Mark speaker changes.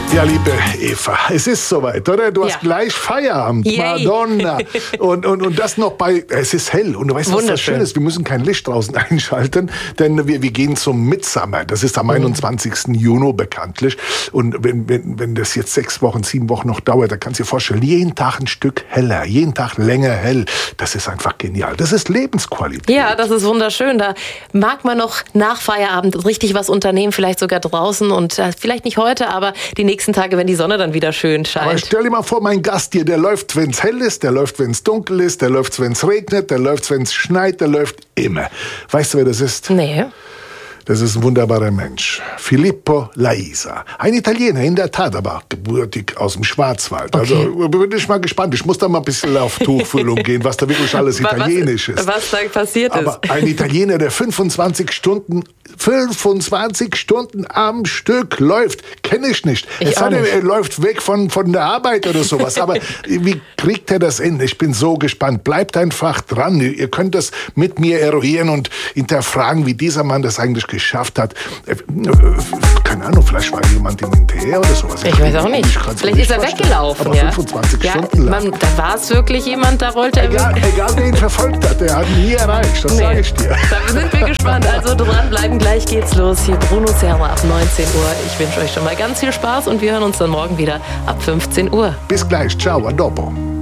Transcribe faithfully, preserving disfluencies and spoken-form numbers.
Speaker 1: Ja, liebe Eva, es ist soweit, oder? Du hast
Speaker 2: Ja.
Speaker 1: gleich Feierabend,
Speaker 2: Yay.
Speaker 1: Madonna. Und, und, und das noch bei, es ist hell. Und du weißt, was das
Speaker 2: Wunderschön.
Speaker 1: Schöne ist? Wir müssen kein Licht draußen einschalten, denn wir, wir gehen zum Midsummer. Das ist am einundzwanzigsten Juni bekanntlich. Und wenn, wenn, wenn das jetzt sechs Wochen, sieben Wochen noch dauert, dann kannst du dir vorstellen, jeden Tag ein Stück heller, jeden Tag länger hell. Das ist einfach genial. Das ist Lebensqualität.
Speaker 2: Ja, das ist wunderschön. Da mag man noch nach Feierabend richtig was unternehmen, vielleicht sogar draußen und äh, vielleicht nicht heute, aber die nächsten Tage, wenn die Sonne dann wieder schön
Speaker 1: Aber
Speaker 2: scheint.
Speaker 1: stell dir mal vor, mein Gast hier, der läuft, wenn es hell ist, der läuft, wenn es dunkel ist, der läuft, wenn es regnet, der läuft, wenn es schneit, der läuft immer. Weißt du, wer das ist?
Speaker 2: Nee.
Speaker 1: Das ist ein wunderbarer Mensch. Filippo Laisa. Ein Italiener, in der Tat, aber gebürtig aus dem Schwarzwald.
Speaker 2: Okay.
Speaker 1: Also bin ich mal gespannt. Ich muss da mal ein bisschen auf Tuchfühlung gehen, was da wirklich alles
Speaker 2: Was-
Speaker 1: italienisch ist.
Speaker 2: Was da passiert
Speaker 1: Aber
Speaker 2: ist.
Speaker 1: ein Italiener, der fünfundzwanzig Stunden, fünfundzwanzig Stunden am Stück läuft, kenne ich nicht.
Speaker 2: Ich
Speaker 1: Es
Speaker 2: auch
Speaker 1: sei denn,
Speaker 2: nicht.
Speaker 1: er läuft weg von, von der Arbeit oder sowas. Aber wie kriegt er das hin? Ich bin so gespannt. Bleibt einfach dran. Ihr könnt das mit mir eruieren und hinterfragen, wie dieser Mann das eigentlich geschafft hat. Äh, äh, Keine Ahnung, vielleicht war jemand ihm hinterher oder sowas.
Speaker 2: Ich weiß auch nicht.
Speaker 1: Ich kann's mir
Speaker 2: Vielleicht ist er
Speaker 1: vorstellen.
Speaker 2: weggelaufen.
Speaker 1: Aber
Speaker 2: ja.
Speaker 1: fünfundzwanzig
Speaker 2: ja,
Speaker 1: Stunden lang.
Speaker 2: Man, da war es wirklich jemand, da wollte er
Speaker 1: Egal,
Speaker 2: wirklich.
Speaker 1: egal, wer ihn verfolgt hat, der hat ihn nie erreicht. Das sage ich dir.
Speaker 2: Da sind wir gespannt. Also dranbleiben, gleich geht's los. Hier Bruno Serra ab neunzehn Uhr. Ich wünsche euch schon mal ganz viel Spaß und wir hören uns dann morgen wieder ab fünfzehn Uhr.
Speaker 1: Bis gleich. Ciao, a dopo.